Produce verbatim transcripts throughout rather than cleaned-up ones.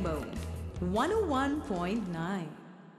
Rainbow one oh one point nine.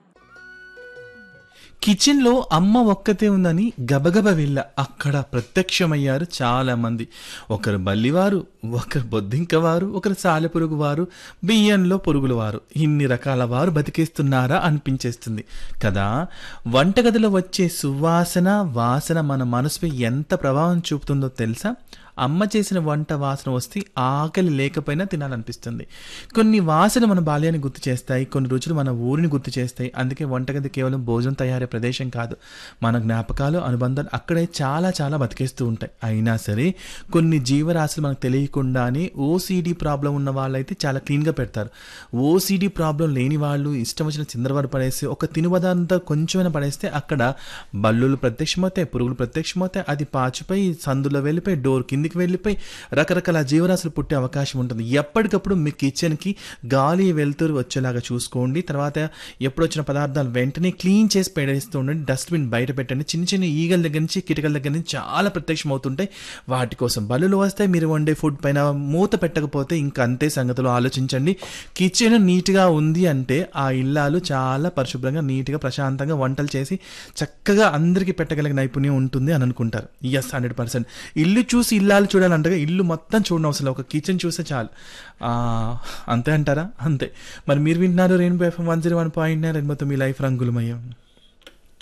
కిచెన్లో అమ్మ ఒక్కతే ఉందని గబగబ వెళ్ళ అక్కడ ప్రత్యక్షమయ్యారు చాలా మంది. ఒకరు బల్లివారు, ఒకరు బొద్దింకవారు, ఒకరు సాలెపురుగు వారు, బియ్యంలో పురుగుల వారు. ఇన్ని రకాల వారు బతికేస్తున్నారా అనిపించేస్తుంది కదా. వంటగదిలో వచ్చే సువాసన వాసన మన మనసుపై ఎంత ప్రభావం చూపుతుందో తెలుసా? అమ్మ చేసిన వంట వాసన వస్తే ఆకలి లేకపోయినా తినాలనిపిస్తుంది. కొన్ని వాసన మన బాల్యాన్ని గుర్తు చేస్తాయి, కొన్ని రుచులు మన ఊరిని గుర్తు చేస్తాయి. అందుకే వంటగది కేవలం భోజనం తయారీ ప్రదేశం కాదు, మన జ్ఞాపకాలు అనుబంధాలు అక్కడే చాలా చాలా బతికేస్తూ ఉంటాయి. అయినా సరే కొన్ని జీవరాశులు మనకు తెలియకుండానే ఓసీడీ ప్రాబ్లం ఉన్న వాళ్ళైతే చాలా క్లీన్గా పెడతారు. ఓసీడీ ప్రాబ్లం లేని వాళ్ళు ఇష్టం వచ్చిన చిందరవారు పడేసి ఒక తినుబదంతా కొంచెమైనా పడేస్తే అక్కడ బల్లులు ప్రత్యక్షమవుతాయి, పురుగులు ప్రత్యక్షమవుతాయి. అది పాచిపోయి సందులో వెళ్ళిపోయి డోర్ కింది వెళ్ళిపోయి రకరకాల జీవరాశులు పుట్టే అవకాశం ఉంటుంది. ఎప్పటికప్పుడు మీ కిచెన్కి గాలి వెలుతురు వచ్చేలాగా చూసుకోండి. తర్వాత ఎప్పుడు వచ్చిన పదార్థాలు వెంటనే క్లీన్ చేసి పెడేస్తూ ఉండండి. డస్ట్బిన్ బయట పెట్టండి. చిన్న చిన్న ఈగల దగ్గర నుంచి కిటకల దగ్గర నుంచి చాలా ప్రత్యక్షం అవుతుంటాయి. వాటి కోసం బల్లులు వస్తాయి. మీరు వండే ఫుడ్ పైన మూత పెట్టకపోతే ఇంకా అంతే సంగతులు. ఆలోచించండి. కిచెన్ నీట్గా ఉంది అంటే ఆ ఇల్లాలు చాలా పరిశుభ్రంగా నీట్గా ప్రశాంతంగా వంటలు చేసి చక్కగా అందరికీ పెట్టగలిగే నైపుణ్యం ఉంటుంది అని అనుకుంటారు. Yes, hundred percent. ఇల్లు చూసి ఇల్లాలు చూడాలంటే ఇల్లు మొత్తం చూడడం అవసరం, ఒక కిచెన్ చూస్తే చాలు. అంతే అంటారా? అంతే. మరి మీరు వింటున్నారు rainbow FM one zero one point nine. రెయిన్బోతో మీ లైఫ్ రంగులమయం.